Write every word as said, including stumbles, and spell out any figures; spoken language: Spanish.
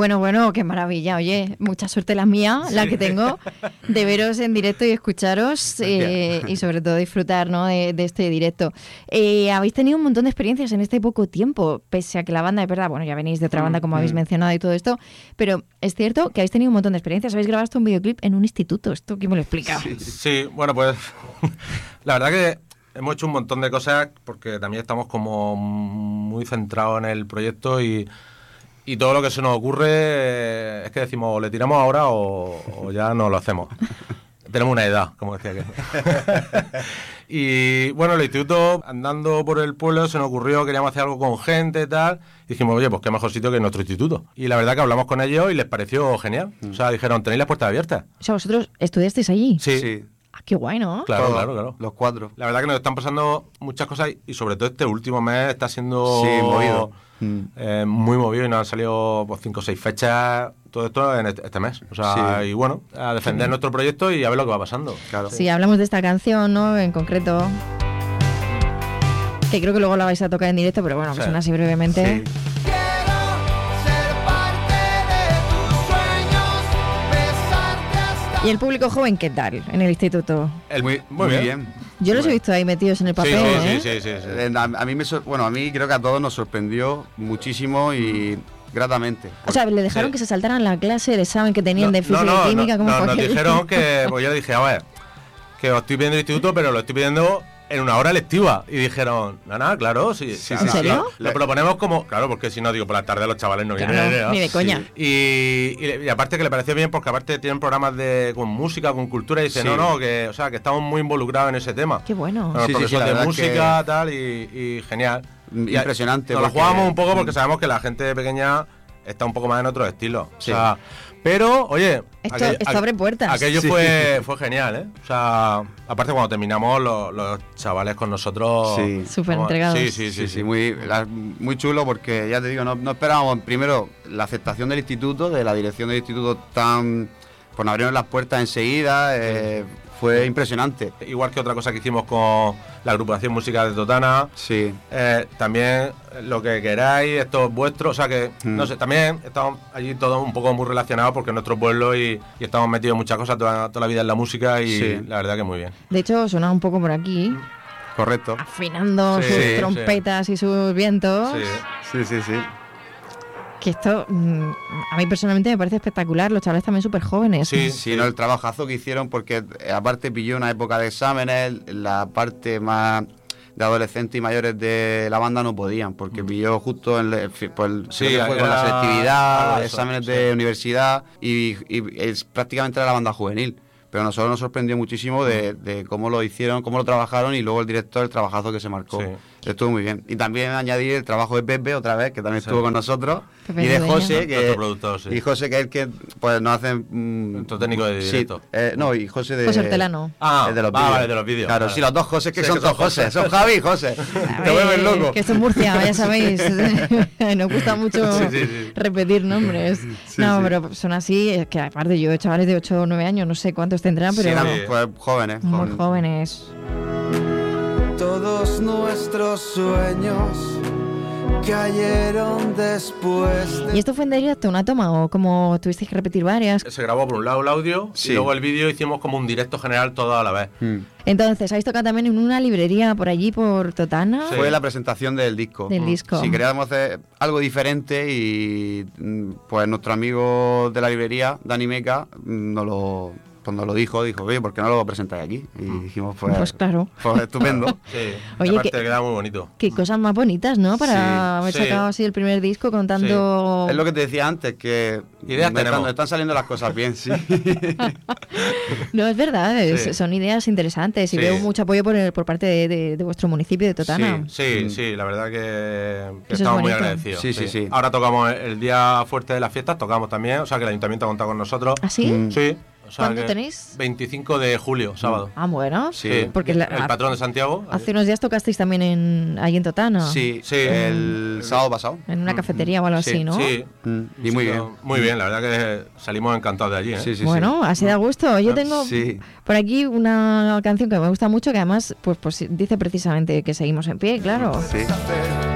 Bueno, bueno, qué maravilla. Oye, mucha suerte la mía, sí. la que tengo, de veros en directo y escucharos eh, y sobre todo disfrutar, ¿no? de, de este directo. Eh, habéis tenido un montón de experiencias en este poco tiempo, pese a que la banda, es verdad, bueno, ya venís de otra banda como mm. habéis mencionado y todo esto, pero es cierto que habéis tenido un montón de experiencias. Habéis grabado hasta un videoclip en un instituto. ¿Esto quién me lo explica? Sí, sí, bueno, pues la verdad que hemos hecho un montón de cosas porque también estamos como muy centrados en el proyecto y Y todo lo que se nos ocurre eh, es que decimos, o le tiramos ahora o, o ya no lo hacemos. Tenemos una edad, como decía que. Y bueno, el instituto, andando por el pueblo, se nos ocurrió, queríamos hacer algo con gente y tal. Y dijimos, oye, pues qué mejor sitio que nuestro instituto. Y la verdad que hablamos con ellos y les pareció genial. Mm. O sea, dijeron, tenéis las puertas abiertas. O sea, ¿vosotros estudiasteis allí? Sí. sí. Ah, qué guay, ¿no? Claro, Todo, claro, claro. Los cuatro. La verdad que nos están pasando muchas cosas y sobre todo este último mes está siendo... Sí, movido. Mm. Eh, muy movido y nos han salido pues, cinco o seis fechas, todo esto en este, este mes. O sea, sí. y bueno, a defender sí. nuestro proyecto y a ver lo que va pasando. Claro. Sí, hablamos de esta canción, ¿no? En concreto, que creo que luego la vais a tocar en directo, pero bueno, que sí. suena así brevemente. Sí. ¿Y el público joven qué tal en el instituto? El muy, muy, muy bien. bien. Yo los he visto ahí metidos en el papel. Sí, ¿eh? sí, sí, sí, sí, sí. A, a mí me bueno, a mí creo que a todos nos sorprendió muchísimo y gratamente. O sea, le dejaron sí. que se saltaran la clase, el examen que tenían no, de física no, no, y química, no, ¿cómo no, fue? Nos dijeron que, pues yo le dije, a ver, que os estoy pidiendo el instituto, pero lo estoy pidiendo en una hora lectiva. Y dijeron, nada, nada, claro, sí. sí ¿En serio? Lo, lo proponemos como, claro, porque si no, digo, por la tarde los chavales no claro, vienen. ¿no? Ni de coña. Sí. Y, y, y aparte que le pareció bien, porque aparte tienen programas de con música, con cultura, y dice, sí. no, no, que, o sea, que estamos muy involucrados en ese tema. Qué bueno. Con los sí, profesores sí, sí, de música, que... tal, y, y genial. Impresionante. Y nos porque... lo jugamos un poco porque sabemos que la gente pequeña está un poco más en otros estilos. Sí. O sea, pero, oye... Esto, aquello, esto abre puertas. Aquello sí. fue, fue genial, ¿eh? O sea, aparte cuando terminamos, los, los chavales con nosotros... Sí. Súper entregados. Sí, sí, sí. sí, sí, sí. Muy, la, muy chulo porque, ya te digo, no, no esperábamos primero la aceptación del instituto, de la dirección del instituto tan... Pues nos abrieron las puertas enseguida, eh, fue impresionante. Igual que otra cosa que hicimos con la agrupación musical de Totana. Sí. Eh, también lo que queráis, esto es vuestro. O sea que, mm. no sé, también estamos allí todos un poco muy relacionados porque es nuestro pueblo y, y estamos metidos en muchas cosas toda, toda la vida en la música y sí. la verdad que muy bien. De hecho, sonaba un poco por aquí. Correcto. Afinando sí, sus sí, trompetas sí. y sus vientos. Sí, sí, sí. sí. Que esto, mmm, a mí personalmente me parece espectacular, los chavales también súper jóvenes. Sí, sí, no, el trabajazo que hicieron, porque eh, aparte pilló una época de exámenes, la parte más de adolescentes y mayores de la banda no podían, porque pilló justo en el, pues, sí, fue era, con la selectividad, eso, exámenes sí. de universidad, y, y es prácticamente era la banda juvenil. Pero a nosotros nos sorprendió muchísimo de, de cómo lo hicieron, cómo lo trabajaron y luego el director, el trabajazo que se marcó. Sí. Estuvo muy bien. Y también añadir el trabajo de Pepe otra vez, que también sí. estuvo con nosotros. Pepe y de José, que sí. y José, que es el que pues nos hace... Mmm, técnico de directo. Sí, eh, no, y José de... José Hortelano. Ah, el de los ah vale, de los vídeos. Claro, vale. sí, los dos José, que sí, son que dos José. José. Son Javi y José. Te vuelves loco. Que esto es Murcia, ya sabéis. Nos gusta mucho sí, sí, sí. repetir nombres. Sí, no, sí. pero son así, es que aparte yo, chavales de ocho o nueve años, no sé cuántos tendrán, pero... Sí, eran pues, jóvenes. Muy con... jóvenes. Todos nuestros sueños cayeron después de... ¿Y esto fue en directo, una toma o como tuvisteis que repetir varias? Se grabó por un lado el audio sí. y luego el vídeo hicimos como un directo general todo a la vez. Mm. Entonces, ¿habéis tocado también en una librería por allí, por Totana? Sí. Fue la presentación del disco. Del disco. Si queríamos hacer algo diferente y pues nuestro amigo de la librería, Dani Meca, nos lo... Cuando lo dijo, dijo, oye, ¿por qué no lo presentáis aquí? Y dijimos, pues, pues claro. Pues estupendo. Sí, oye, aparte que, queda muy bonito. Qué cosas más bonitas, ¿no? Para sí, haber sí. sacado así el primer disco contando... Sí. Es lo que te decía antes, que ideas me tenemos. Están, están saliendo las cosas bien, sí. No, es verdad, es, sí. son ideas interesantes y sí. veo mucho apoyo por, el, por parte de, de, de vuestro municipio de Totana. Sí, sí, mm. sí, la verdad que, que Eso estamos es muy agradecidos. Sí, sí, sí, sí. Ahora tocamos el día fuerte de las fiestas, tocamos también, o sea que el ayuntamiento ha contado con nosotros. ¿Ah, sí? Mm. Sí. O sea ¿Cuándo tenéis? veinticinco de julio, sábado. Ah, bueno. Sí, porque la, el patrón de Santiago. Hace unos días tocasteis también en, ahí en Totana. Sí, sí, el sábado pasado. En una cafetería mm. o algo sí, así, ¿no? Sí, mm. y muy bien. Muy bien, la verdad que salimos encantados de allí, ¿eh? Sí, sí, bueno, sí. así da gusto. Yo tengo sí. por aquí una canción que me gusta mucho, que además pues, pues dice precisamente que seguimos en pie, claro. Sí.